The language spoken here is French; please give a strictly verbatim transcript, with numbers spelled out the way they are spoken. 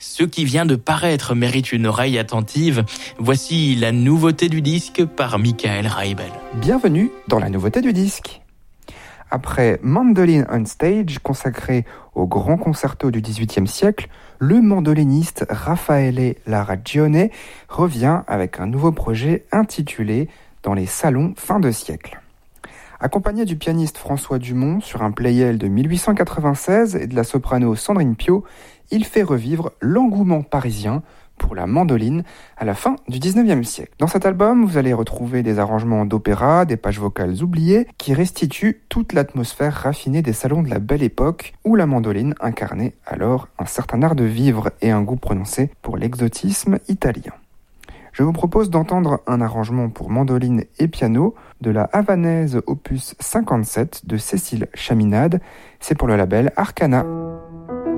Ce qui vient de paraître mérite une oreille attentive. Voici la nouveauté du disque par Michael Reibel. Bienvenue dans la nouveauté du disque. Après Mandolin on Stage, consacré au grand concerto du dix-huitième siècle, le mandoliniste Raffaele Laragione revient avec un nouveau projet intitulé « Dans les salons fin de siècle ». Accompagné du pianiste François Dumont sur un playel de mille huit cent quatre-vingt-seize et de la soprano Sandrine Pio, il fait revivre l'engouement parisien pour la mandoline à la fin du dix-neuvième siècle. Dans cet album, vous allez retrouver des arrangements d'opéra, des pages vocales oubliées qui restituent toute l'atmosphère raffinée des salons de la Belle Époque où la mandoline incarnait alors un certain art de vivre et un goût prononcé pour l'exotisme italien. Je vous propose d'entendre un arrangement pour mandoline et piano de la Havanaise opus cinquante-sept de Cécile Chaminade. C'est pour le label Arcana.